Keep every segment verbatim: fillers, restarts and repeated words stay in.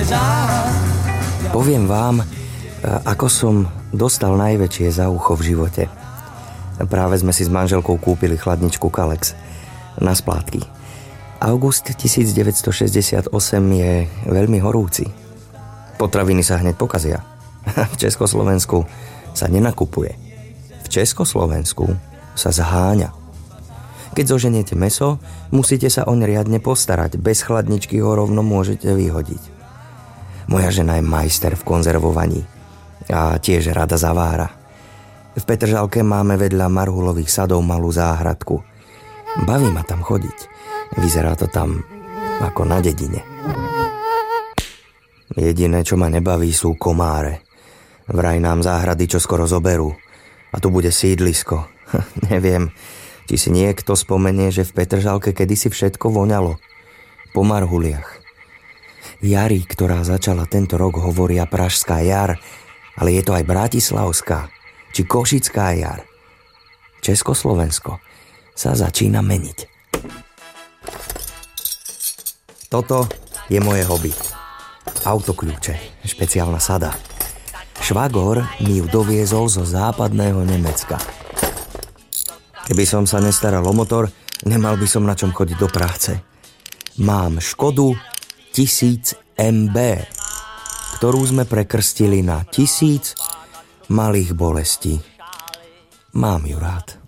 Poviem vám, ako som dostal najväčšie za ucho v živote. Práve sme si s manželkou kúpili chladničku Kalex na splátky. August devätnásťstošesťdesiatosem je veľmi horúci. Potraviny sa hneď pokazia. V Československu sa nenakupuje. V Československu sa zháňa. Keď zoženiete mäso, musíte sa oň riadne postarať. Bez chladničky ho rovno môžete vyhodiť. Moja žena je majster v konzervovaní a tiež rada zavára. V Petržalke máme vedľa marhulových sadov malú záhradku. Baví ma tam chodiť. Vyzerá to tam ako na dedine. Jediné, čo ma nebaví, sú komáre. Vraj nám záhrady čoskoro zoberú. A tu bude sídlisko. Neviem, či si niekto spomenie, že v Petržalke kedysi všetko voňalo. Po marhuliach. Jari, ktorá začala tento rok, hovoria Pražská jar, ale je to aj Bratislavská či Košická jar. Československo sa začína meniť. Toto je moje hobby. Autokľúče, špeciálna sada. Švagor mi ju doviezol zo západného Nemecka. Keby som sa nestaral o motor, nemal by som na čom chodiť do práce. Mám Škodu tisíc em bé, ktorú sme prekrstili na tisíc malých bolestí. Mám ju rád.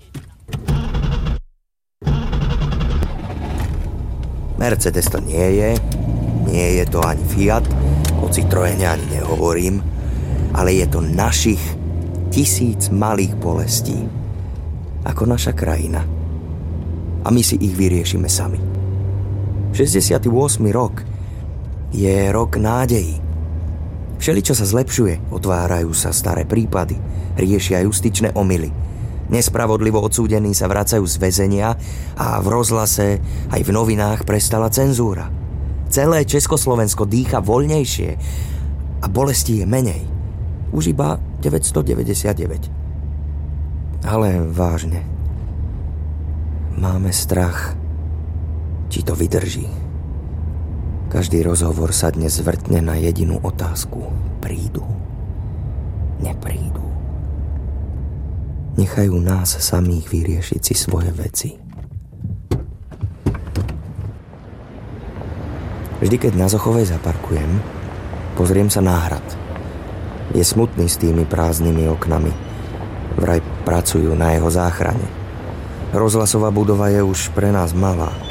Mercedes to nie je, nie je to ani Fiat, o Citroene ani nehovorím, ale je to našich tisíc malých bolestí. Ako naša krajina. A my si ich vyriešime sami. šesťdesiaty ôsmy rok je rok nádejí. Všeličo sa zlepšuje, otvárajú sa staré prípady, riešia justičné omyly. Nespravodlivo odsúdení sa vracajú z väzenia a v rozhlase aj v novinách prestala cenzúra. Celé Československo dýcha voľnejšie a bolesti je menej. Už iba deväťstodeväťdesiatdeväť. Ale vážne, máme strach, či to vydrží. Každý rozhovor sa dnes zvrtne na jedinú otázku. Prídu? Neprídu? Nechajú nás samých vyriešiť si svoje veci. Vždy, keď na Zochovej zaparkujem, pozriem sa na hrad. Je smutný s tými prázdnymi oknami. Vraj pracujú na jeho záchrane. Rozhlasová budova je už pre nás malá.